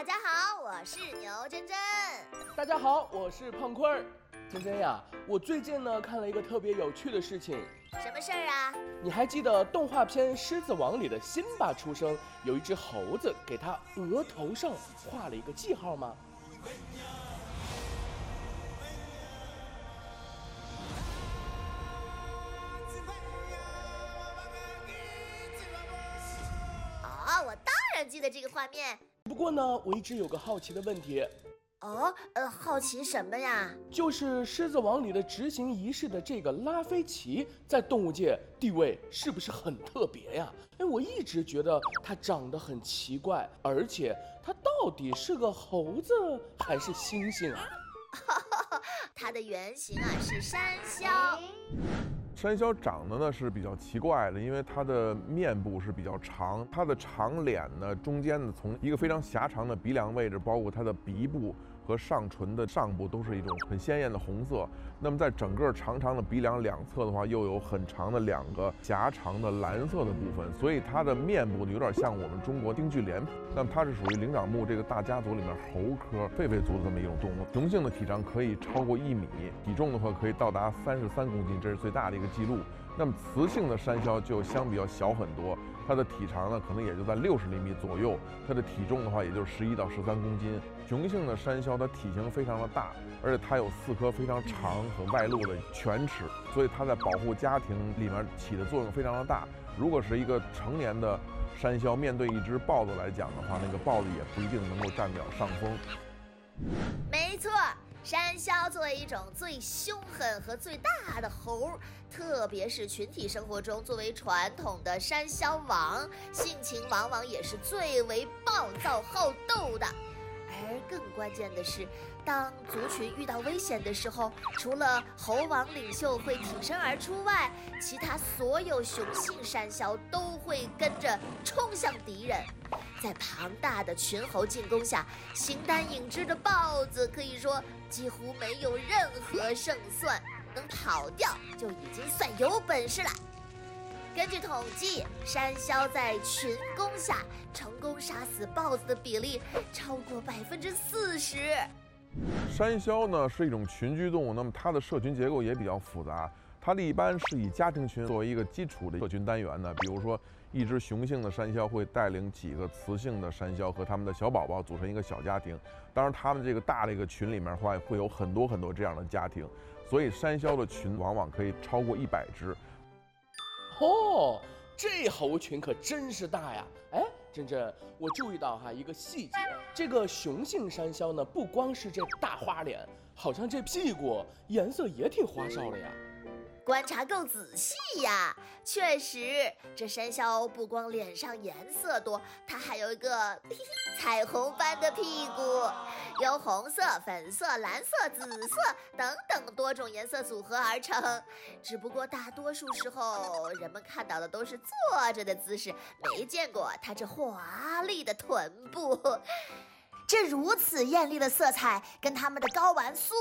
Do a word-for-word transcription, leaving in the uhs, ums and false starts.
大家好，我是牛真真。 大家好，我是胖坤儿。真真呀，我最近呢看了一个特别有趣的事情。 什么事儿啊？ 你还记得动画片《狮子王》里的辛巴出生，有一只猴子给他额头上画了一个记号吗？ 哦，我当然记得这个画面。 不过呢，我一直有个好奇的问题。 哦，呃，好奇什么呀？ 就是《狮子王》里的执行仪式的这个拉菲奇，在动物界地位是不是很特别呀？哎，我一直觉得它长得很奇怪，而且它到底是个猴子还是猩猩啊？ 它的原型啊是山魈。 山魈长得呢是比较奇怪的，因为它的面部是比较长，它的长脸呢中间呢从一个非常狭长的鼻梁位置，包括它的鼻部和上唇的上部都是一种很鲜艳的红色。那么在整个长长的鼻梁两侧的话，又有很长的两个狭长的蓝色的部分，所以它的面部呢有点像我们中国丁巨莲。那么它是属于灵长目这个大家族里面猴科狒狒族的这么一种动物。雄性的体长可以超过一米，体重的话可以到达三十三公斤，这是最大的一个记录。那么雌性的山魈就相比较小很多，它的体长呢可能也就在六十厘米左右，它的体重的话也就是十一到十三公斤。雄性的山魈它体型非常的大，而且它有四颗非常长和外露的犬齿，所以它在保护家庭里面起的作用非常的大。如果是一个成年的山魈面对一只豹子来讲的话，那个豹子也不一定能够占了上风。 没错，山魈作为一种最凶狠和最大的猴，特别是群体生活中作为传统的山魈王，性情往往也是最为暴躁好斗的。而更关键的是，当族群遇到危险的时候，除了猴王领袖会挺身而出外，其他所有雄性山魈都会跟着冲向敌人。在庞大的群猴进攻下，形单影只的豹子可以说几乎没有任何胜算，能跑掉就已经算有本事了。根据统计，山魈在群攻下成功杀死豹子的比例超过百分之四十。 山魈呢是一种群居动物，那么它的社群结构也比较复杂。它的一般是以家庭群作为一个基础的社群单元呢，比如说一只雄性的山魈会带领几个雌性的山魈和他们的小宝宝组成一个小家庭。当然，它们这个大的一个群里面的话，会有很多很多这样的家庭，所以山魈的群往往可以超过一百只。 哦，这猴群可真是大呀！哎，真真，我注意到哈一个细节，这个雄性山魈呢，不光是这大花脸，好像这屁股颜色也挺花哨的呀。 观察够仔细呀，确实，这山魈不光脸上颜色多，它还有一个彩虹般的屁股，由红色、粉色、蓝色、紫色等等多种颜色组合而成。只不过大多数时候，人们看到的都是坐着的姿势，没见过它这华丽的臀部。这如此艳丽的色彩，跟它们的睾丸素